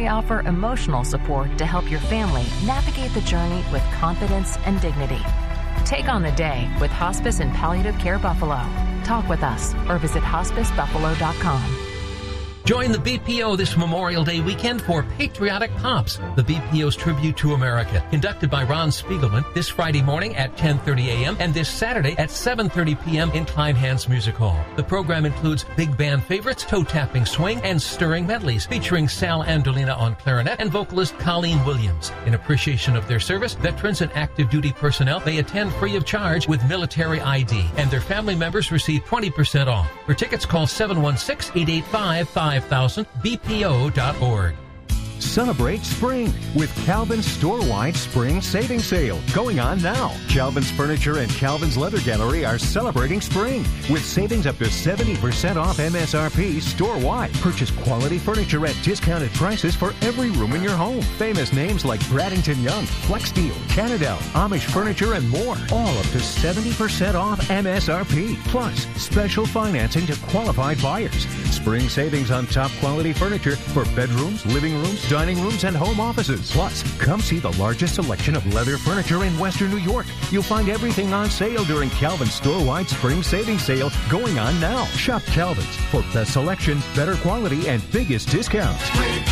we offer emotional support to help your family navigate the journey with confidence and dignity. Take on the day with Hospice and Palliative Care Buffalo. Talk with us or visit hospicebuffalo.com. Join the BPO this Memorial Day weekend for Patriotic Pops, the BPO's tribute to America, conducted by Ron Spiegelman this Friday morning at 10:30 a.m. and this Saturday at 7:30 p.m. in Kleinhans Music Hall. The program includes big band favorites, toe-tapping swing, and stirring medleys featuring Sal Andolina on clarinet and vocalist Colleen Williams. In appreciation of their service, veterans and active duty personnel may attend free of charge with military ID, and their family members receive 20% off. For tickets, call 716-885-5000, bpo.org. Celebrate spring with Calvin's store-wide spring savings sale going on now. Calvin's Furniture and Calvin's Leather Gallery are celebrating spring with savings up to 70% off MSRP store-wide. Purchase quality furniture at discounted prices for every room in your home. Famous names like Bradington Young, Flexsteel, Canadell, Amish Furniture, and more. All up to 70% off MSRP. Plus, special financing to qualified buyers. Spring savings on top quality furniture for bedrooms, living rooms, dining rooms, and home offices. Plus, come see the largest selection of leather furniture in Western New York. You'll find everything on sale during Calvin's store-wide spring savings sale going on now. Shop Calvin's for best selection, better quality, and biggest discounts.